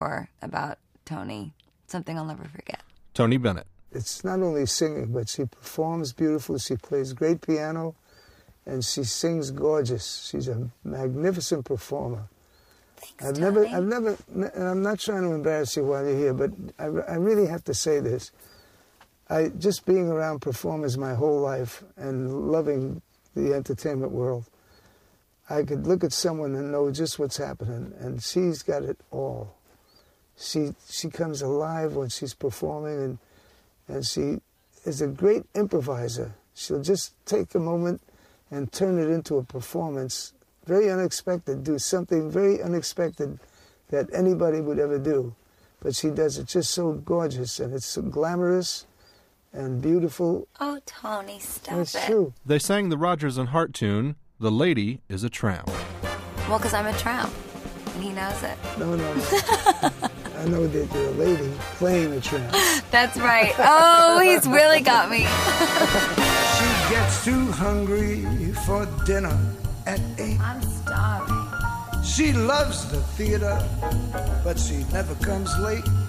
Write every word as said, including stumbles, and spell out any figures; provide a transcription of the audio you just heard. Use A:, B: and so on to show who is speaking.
A: or about Tony. Something I'll never forget.
B: Tony Bennett.
C: It's not only singing, but she performs beautifully. She plays great piano, and she sings gorgeous. She's a magnificent performer.
A: Thanks,
C: I've
A: Tony.
C: never, I've never, and I'm not trying to embarrass you while you're here, but I, I really have to say this. I just being around performers my whole life and loving the entertainment world, I could look at someone and know just what's happening, and she's got it all. She she comes alive when she's performing, and and she is a great improviser. She'll just take a moment and turn it into a performance, very unexpected, do something very unexpected that anybody would ever do. But she does it just so gorgeous, and it's so glamorous and beautiful.
A: Oh, Tony, stop
C: And it's
A: it.
C: true.
B: They sang the Rodgers and Hart tune, The Lady is a Tramp.
A: Well, because I'm a tramp, and he knows it.
C: No, no, no. I know that you're a lady playing a tramp.
A: That's right. Oh, he's really got me.
C: She gets too hungry for dinner at eight.
A: I'm starving.
C: She loves the theater, but she never comes late.